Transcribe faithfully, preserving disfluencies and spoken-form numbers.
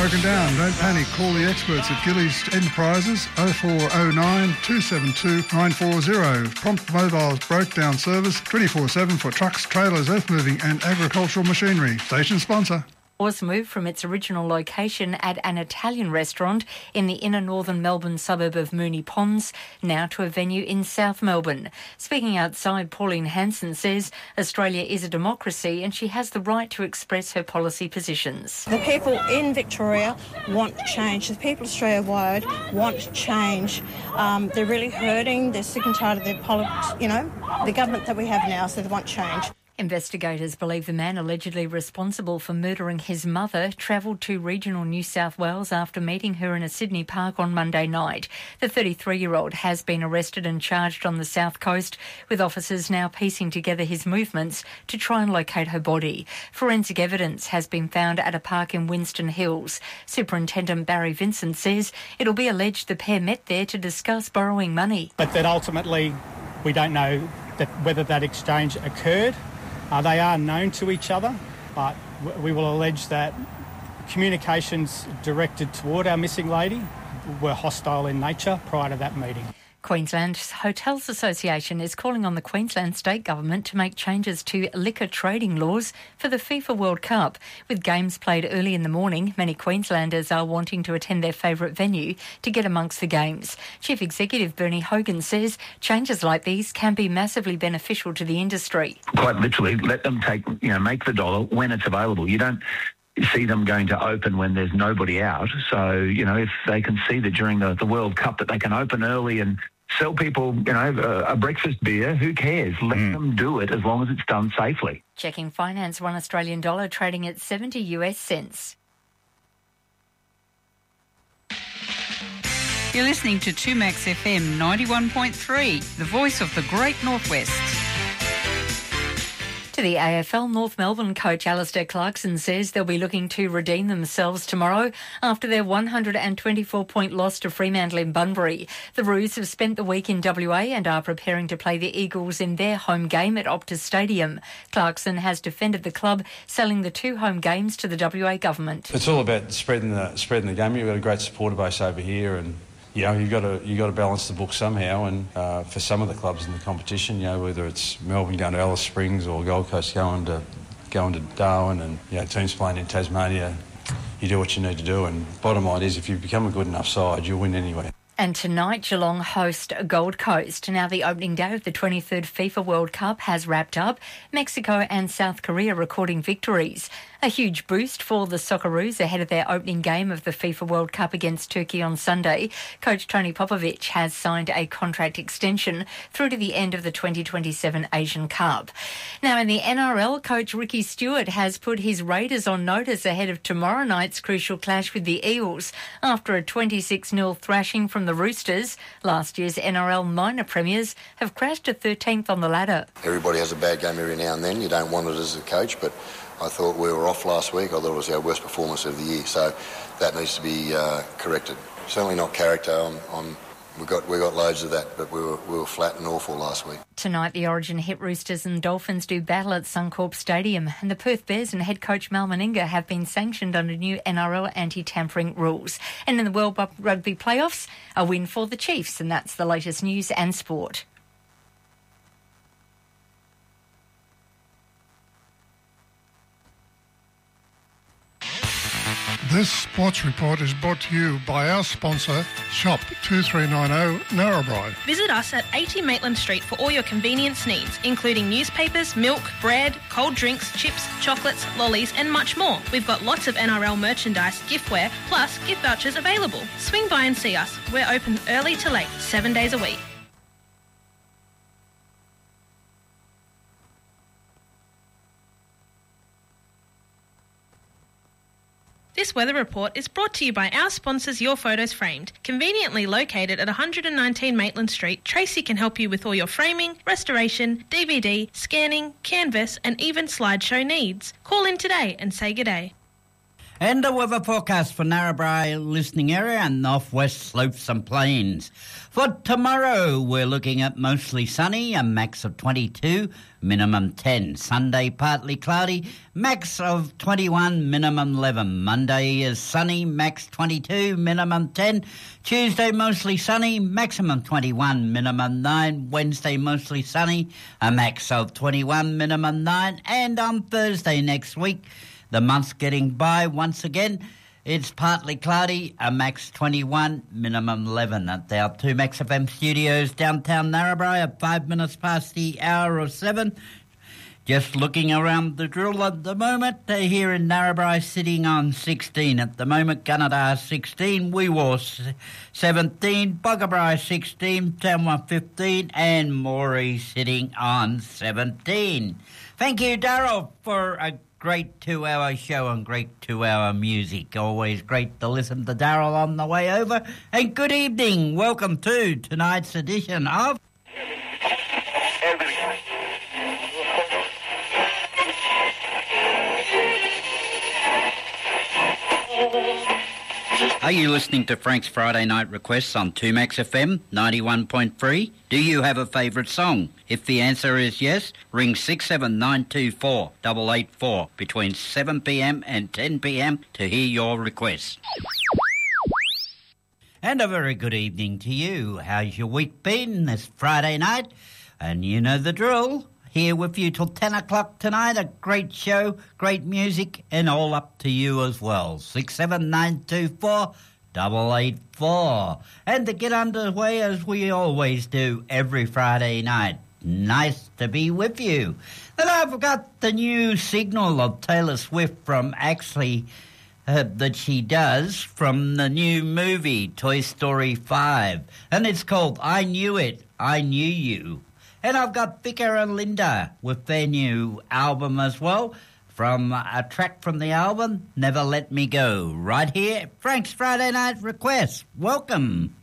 broken down. Don't panic. Call the experts at Gillies Enterprises oh four oh nine, two seven two, nine four zero. Prompt mobile breakdown service twenty-four seven for trucks, trailers, earth moving and agricultural machinery. Station sponsor. Was moved from its original location at an Italian restaurant in the inner northern Melbourne suburb of Moonee Ponds, now to a venue in South Melbourne. Speaking outside, Pauline Hanson says Australia is a democracy and she has the right to express her policy positions. The people in Victoria want change. The people Australia-wide want change. Um, they're really hurting. They're sick and tired of their politics, you know, the government that we have now, so they want change. Investigators believe the man allegedly responsible for murdering his mother travelled to regional New South Wales after meeting her in a Sydney park on Monday night. The thirty-three-year-old has been arrested and charged on the South Coast, with officers now piecing together his movements to try and locate her body. Forensic evidence has been found at a park in Winston Hills. Superintendent Barry Vincent says it'll be alleged the pair met there to discuss borrowing money. But that ultimately we don't know that whether that exchange occurred. Uh, they are known to each other, but w- we will allege that communications directed toward our missing lady were hostile in nature prior to that meeting. Queensland Hotels Association is calling on the Queensland State Government to make changes to liquor trading laws for the FIFA World Cup. With games played early in the morning, many Queenslanders are wanting to attend their favourite venue to get amongst the games. Chief Executive Bernie Hogan says changes like these can be massively beneficial to the industry. Quite literally, let them take, you know, make the dollar when it's available. You don't see them going to open when there's nobody out. So, you know, if they can see that during the, the World Cup that they can open early and sell people, you know, a, a breakfast beer, who cares? Let mm. them do it as long as it's done safely. Checking finance, one Australian dollar trading at seventy US cents. You're listening to two Max F M ninety-one point three, the voice of the Great Northwest. To the A F L, North Melbourne coach Alistair Clarkson says they'll be looking to redeem themselves tomorrow after their one hundred twenty-four point loss to Fremantle in Bunbury. The Roos have spent the week in W A and are preparing to play the Eagles in their home game at Optus Stadium. Clarkson has defended the club, selling the two home games to the W A government. It's all about spreading the spreading the game. You've got a great supporter base over here, and you know, you've got to you got to balance the book somehow. And uh, for some of the clubs in the competition, you know, whether it's Melbourne going to Alice Springs or Gold Coast going to going to Darwin, and you know, teams playing in Tasmania, you do what you need to do. And bottom line is, if you become a good enough side, you'll win anyway. And tonight, Geelong host Gold Coast. Now the opening day of the twenty-third FIFA World Cup has wrapped up. Mexico and South Korea recording victories. A huge boost for the Socceroos ahead of their opening game of the FIFA World Cup against Turkey on Sunday. Coach Tony Popovic has signed a contract extension through to the end of the twenty twenty-seven Asian Cup. Now in the N R L, Coach Ricky Stewart has put his Raiders on notice ahead of tomorrow night's crucial clash with the Eels after a twenty-six nil thrashing from the Roosters. Last year's N R L minor premiers have crashed to thirteenth on the ladder. Everybody has a bad game every now and then. You don't want it as a coach, but I thought we were off last week. I thought it was our worst performance of the year, so that needs to be uh, corrected. Certainly not character. On, on we got we got loads of that, but we were we were flat and awful last week. Tonight, the Origin hit Roosters and Dolphins do battle at Suncorp Stadium, and the Perth Bears and head coach Mal Meninga have been sanctioned under new N R L anti-tampering rules. And in the World Rugby Playoffs, a win for the Chiefs, and that's the latest news and sport. This sports report is brought to you by our sponsor, Shop two three nine zero Narrabri. Visit us at eighty Maitland Street for all your convenience needs, including newspapers, milk, bread, cold drinks, chips, chocolates, lollies and much more. We've got lots of N R L merchandise, giftware, plus gift vouchers available. Swing by and see us. We're open early to late, seven days a week. This weather report is brought to you by our sponsors Your Photos Framed. Conveniently located at one hundred nineteen Maitland Street, Tracy can help you with all your framing, restoration, D V D, scanning, canvas and even slideshow needs. Call in today and say good day. And the weather forecast for Narrabri listening area and northwest slopes and plains. For tomorrow, we're looking at mostly sunny, a max of twenty-two, minimum ten. Sunday, partly cloudy, max of twenty-one, minimum eleven. Monday is sunny, max twenty-two, minimum ten. Tuesday, mostly sunny, maximum twenty-one, minimum nine. Wednesday, mostly sunny, a max of twenty-one, minimum nine. And on Thursday next week, the month's getting by once again. It's partly cloudy, a max twenty-one, minimum eleven at our two Max F M studios downtown Narrabri at five minutes past the hour of seven. Just looking around the drill at the moment, they're here in Narrabri sitting on sixteen. At the moment, Gunnedah sixteen, Weewaw seventeen, Boggabri sixteen, Tamworth fifteen, and Moree sitting on seventeen. Thank you, Daryl, for a great two-hour show and great two-hour music. Always great to listen to Daryl on the way over. And good evening. Welcome to tonight's edition of... Are you listening to Frank's Friday Night Requests on two Max F M ninety-one point three? Do you have a favourite song? If the answer is yes, ring six seven nine two four eight eight four between seven p m and ten p m to hear your requests. And a very good evening to you. How's your week been this Friday night? And you know the drill. Here with you till ten o'clock tonight. A great show, great music, and all up to you as well. six seven nine two four eight eight four. And to get underway as we always do every Friday night. Nice to be with you. And I've got the new signal of Taylor Swift from actually uh, that she does from the new movie Toy Story five. And it's called I Knew It, I Knew You. And I've got Vicar and Linda with their new album as well, from a track from the album, Never Let Me Go, right here, Frank's Friday Night Request. Welcome.